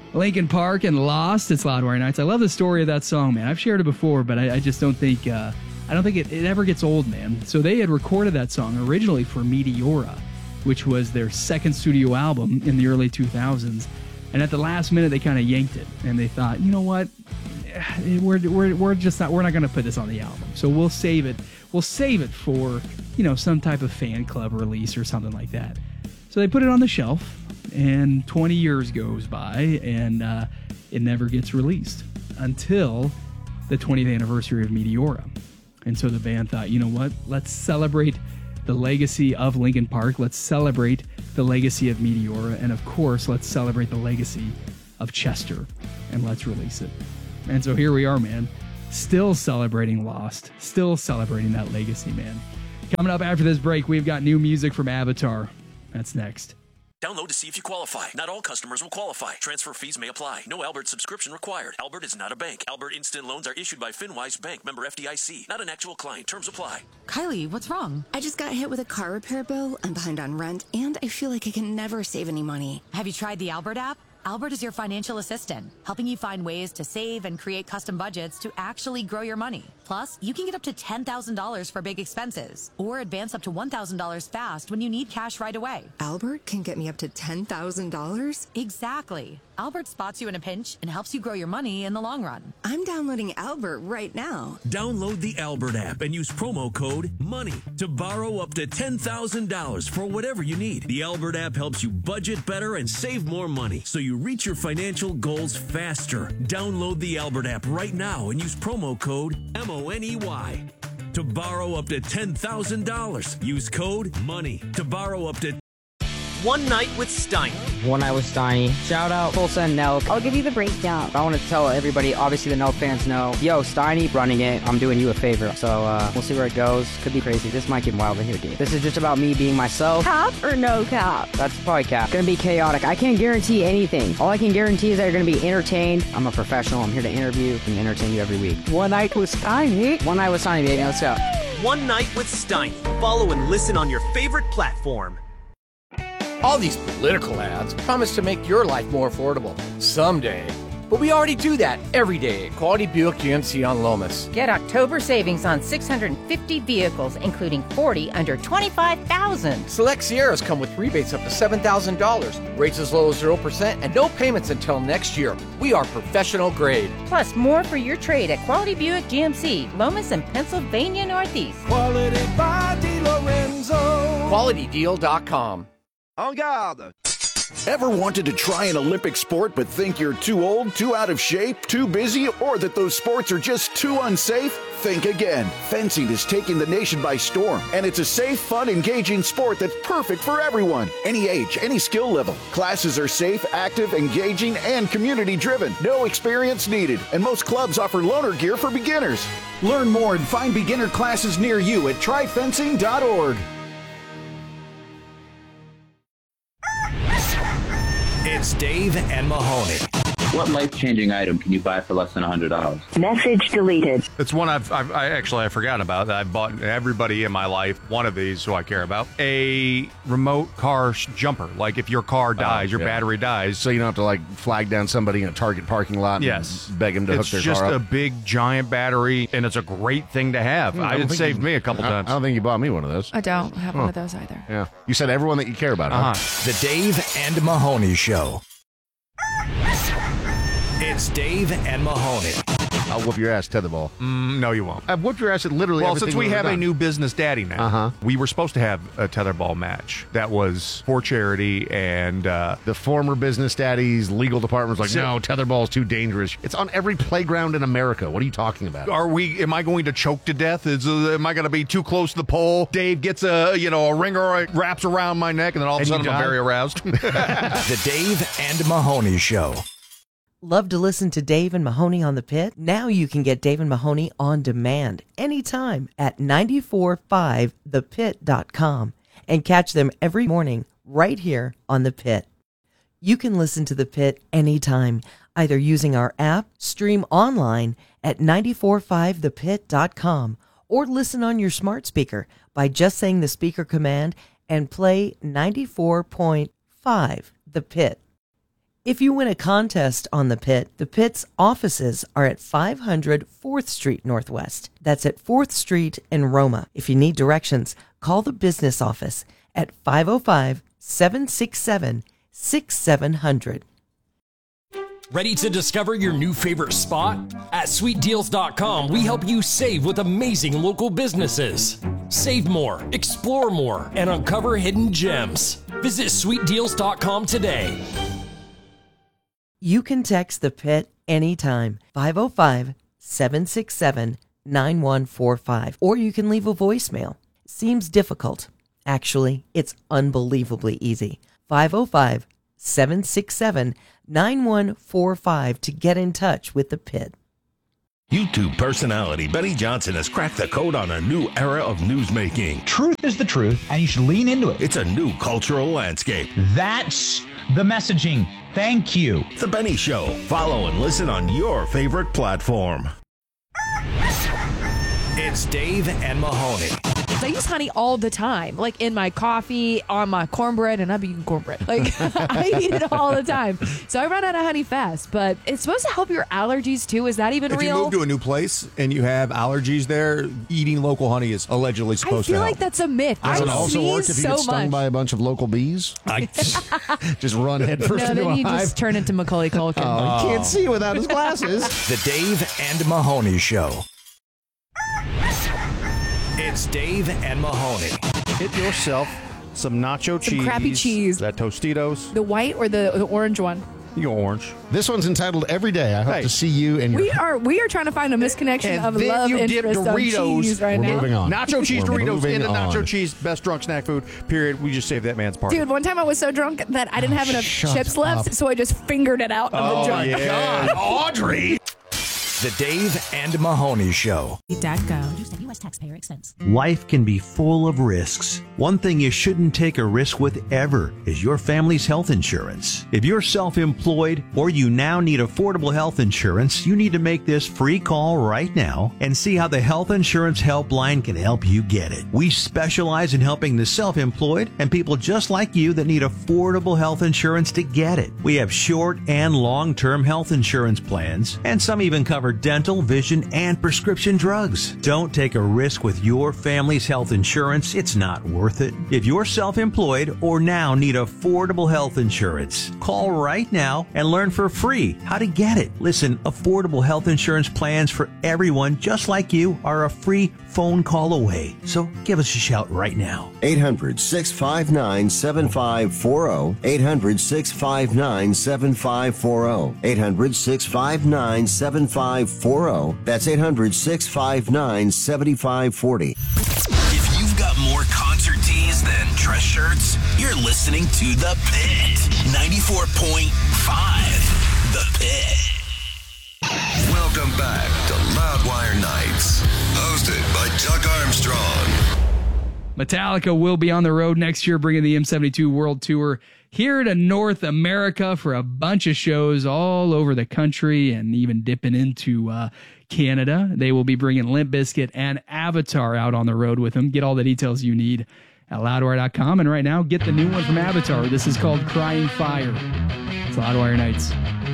Linkin Park and Lost. It's Loudwire Nights. I love the story of that song, man. I've shared it before, but I just don't think it ever gets old, man. So they had recorded that song originally for Meteora, which was their second studio album in the early 2000s. And at the last minute, they kind of yanked it, and they thought, you know what, we're not going to put this on the album. So we'll save it. We'll save it for, some type of fan club release or something like that. So they put it on the shelf, and 20 years goes by, and it never gets released until the 20th anniversary of Meteora. And so the band thought, you know what, let's celebrate the legacy of Linkin Park. Let's celebrate the legacy of Meteora. And of course, let's celebrate the legacy of Chester. And let's release it. And so here we are, man. Still celebrating Lost. Still celebrating that legacy, man. Coming up after this break, we've got new music from Avatar. That's next. Download to see if you qualify. Not all customers will qualify. Transfer fees may apply. No Albert subscription required. Albert is not a bank. Albert Instant Loans are issued by FinWise Bank, member FDIC. Not an actual client. Terms apply. Kylie, what's wrong? I just got hit with a car repair bill. I'm behind on rent, and I feel like I can never save any money. Have you tried the Albert app? Albert is your financial assistant, helping you find ways to save and create custom budgets to actually grow your money. Plus, you can get up to $10,000 for big expenses, or advance up to $1,000 fast when you need cash right away. Albert can get me up to $10,000? Exactly. Albert spots you in a pinch and helps you grow your money in the long run. I'm downloading Albert right now. Download the Albert app and use promo code MONEY to borrow up to $10,000 for whatever you need. The Albert app helps you budget better and save more money, so you reach your financial goals faster. Download the Albert app right now and use promo code MONEY to borrow up to $10,000. Use code MONEY to borrow up to One Night with Steiny. One Night with Steiny. Shout out Full Send Nelk. I'll give you the breakdown. I want to tell everybody, obviously the Nelk fans know, yo, Steiny running it. I'm doing you a favor. So we'll see where it goes. Could be crazy. This might get wild in here, dude. This is just about me being myself. Cap or no cap? That's probably cap. Gonna be chaotic. I can't guarantee anything. All I can guarantee is that you're gonna be entertained. I'm a professional. I'm here to interview and entertain you every week. One Night with Steiny. One Night with Steiny, baby. Let's go. One Night with Steiny. Follow and listen on your favorite platform. All these political ads promise to make your life more affordable. Someday. But we already do that every day at Quality Buick GMC on Lomas. Get October savings on 650 vehicles, including 40 under $25,000. Select Sierras come with rebates up to $7,000. Rates as low as 0% and no payments until next year. We are professional grade. Plus, more for your trade at Quality Buick GMC, Lomas and Pennsylvania Northeast. Quality by DiLorenzo. QualityDeal.com. En garde. Ever wanted to try an Olympic sport but think you're too old, too out of shape, too busy, or that those sports are just too unsafe? Think again. Fencing is taking the nation by storm, and it's a safe, fun, engaging sport that's perfect for everyone. Any age, any skill level. Classes are safe, active, engaging, and community-driven. No experience needed, and most clubs offer loaner gear for beginners. Learn more and find beginner classes near you at tryfencing.org. It's Dave and Mahoney. What life-changing item can you buy for less than $100? Message deleted. It's one I forgot about. That I've bought everybody in my life one of these who I care about. A remote car jumper. Like if your car dies, your battery dies. So you don't have to flag down somebody in a Target parking lot and beg them to hook their car up. It's just a big, giant battery, and it's a great thing to have. It saved me a couple times. I don't think you bought me one of those. I don't have one of those either. Yeah. You said everyone that you care about, huh? The Dave and Mahoney Show. It's Dave and Mahoney. I'll whoop your ass, tetherball. No, you won't. I've whooped your ass at literally Well, everything since we we've have ever a done. new business daddy now, we were supposed to have a tetherball match that was for charity, and the former business daddy's legal department was like, no, tetherball is too dangerous. It's on every playground in America. What are you talking about? Am I going to choke to death? Am I going to be too close to the pole? Dave gets a ringer wraps around my neck, and then all of a sudden I'm very aroused. The Dave and Mahoney Show. Love to listen to Dave and Mahoney on the Pit? Now you can get Dave and Mahoney on demand anytime at 945thepit.com and catch them every morning right here on the Pit. You can listen to the Pit anytime, either using our app, stream online at 945thepit.com, or listen on your smart speaker by just saying the speaker command and play 94.5 The Pit. If you win a contest on the Pit's offices are at 500 4th Street Northwest. That's at 4th Street in Roma. If you need directions, call the business office at 505-767-6700. Ready to discover your new favorite spot? At SweetDeals.com, we help you save with amazing local businesses. Save more, explore more, and uncover hidden gems. Visit SweetDeals.com today. You can text the Pit anytime, 505-767-9145, or you can leave a voicemail. Seems difficult. Actually, it's unbelievably easy. 505-767-9145 to get in touch with the Pit. YouTube personality Benny Johnson has cracked the code on a new era of newsmaking. Truth is the truth, and you should lean into it. It's a new cultural landscape. That's the messaging. Thank you. The Benny Show. Follow and listen on your favorite platform. It's Dave and Mahoney. I use honey all the time, like in my coffee, on my cornbread, and I'm eating cornbread. Like, I eat it all the time. So I run out of honey fast, but it's supposed to help your allergies too. Is that even real? If you move to a new place and you have allergies there, eating local honey is allegedly supposed to help. I feel like that's a myth. Does it also work if you get stung by a bunch of local bees? Just run head first into a then you hive. just turn into Macaulay Culkin. Oh, he can't see without his glasses. The Dave and Mahoney Show. It's Dave and Mahoney. Get yourself some nacho cheese. Crappy cheese. That Tostitos. The white or the orange one? You go orange. This one's entitled Every Day. I hope to see you and your... We are trying to find a misconnection of love you dip interest on Doritos. cheese right We're now. moving on. Nacho cheese We're Doritos moving into nacho on. cheese. Best drunk snack food, period. We just saved that man's party. Dude, one time I was so drunk that I didn't have enough shut chips left, up. so I just fingered it out of the jar. Yeah. God, Audrey! The Dave and Mahoney Show. Produced at U.S. taxpayer expense. Life can be full of risks. One thing you shouldn't take a risk with ever is your family's health insurance. If you're self-employed or you now need affordable health insurance, you need to make this free call right now and see how the Health Insurance Helpline can help you get it. We specialize in helping the self-employed and people just like you that need affordable health insurance to get it. We have short and long-term health insurance plans, and some even cover dental, vision, and prescription drugs. Don't take a risk with your family's health insurance. It's not worth it. If you're self-employed or now need affordable health insurance, call right now and learn for free how to get it. Listen, affordable health insurance plans for everyone just like you are a free phone call away. So give us a shout right now. 800-659-7540. 800-659-7540. 800-659-7540. That's 800-659-7540. If you've got more concert tees than dress shirts, you're listening to The Pit. 94.5. The Pit. Welcome back to Loudwire Nights. Hosted by Chuck Armstrong. Metallica will be on the road next year, bringing the M72 World Tour here to North America for a bunch of shows all over the country and even dipping into Canada. They will be bringing Limp Bizkit and Avatar out on the road with them. Get all the details you need at loudwire.com. And right now, get the new one from Avatar. This is called Crying Fire. It's Loudwire Nights.